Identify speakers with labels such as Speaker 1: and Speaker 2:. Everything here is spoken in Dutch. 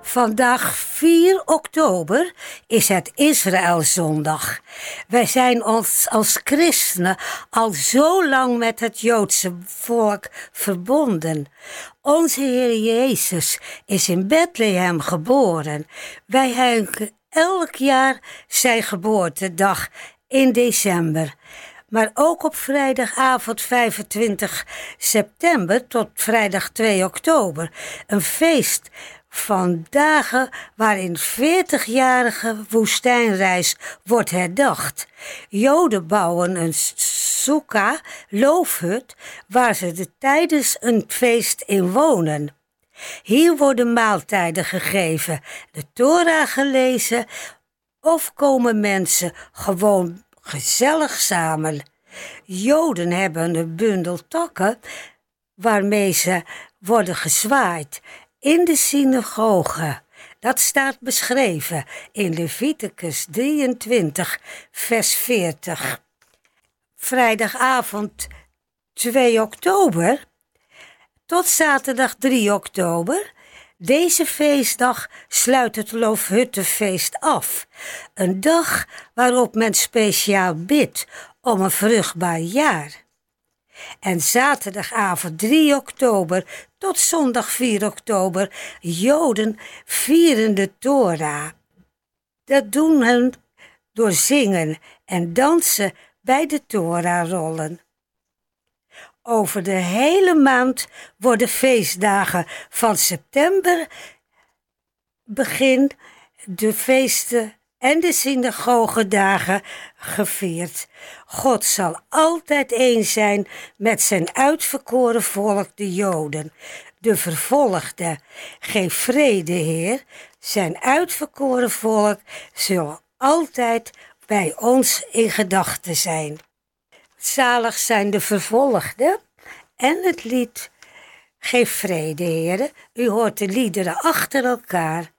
Speaker 1: Vandaag 4 oktober is het Israëlzondag. Wij zijn ons als christenen al zo lang met het Joodse volk verbonden. Onze Heer Jezus is in Bethlehem geboren. Wij hebben elk jaar zijn geboortedag in december. Maar ook op vrijdagavond 25 september tot vrijdag 2 oktober. Een feest van dagen waarin 40-jarige woestijnreis wordt herdacht. Joden bouwen een soeka, loofhut, waar ze tijdens een feest in wonen. Hier worden maaltijden gegeven, de Torah gelezen of komen mensen gewoon gezellig samen. Joden hebben een bundel takken waarmee ze worden gezwaaid in de synagoge. Dat staat beschreven in Leviticus 23, vers 40. Vrijdagavond 2 oktober tot zaterdag 3 oktober. Deze feestdag sluit het Loofhuttenfeest af. Een dag waarop men speciaal bidt om een vruchtbaar jaar. En zaterdagavond 3 oktober tot zondag 4 oktober, Joden vieren de Torah. Dat doen hen door zingen en dansen bij de Torah-rollen. Over de hele maand worden feestdagen van september begin de feesten en de synagogedagen gevierd. God zal altijd één zijn met zijn uitverkoren volk, de Joden. De vervolgden. Geef vrede, Heer. Zijn uitverkoren volk zal altijd bij ons in gedachten zijn. Zalig zijn de vervolgden. En het lied Geef vrede, Heer. U hoort de liederen achter elkaar.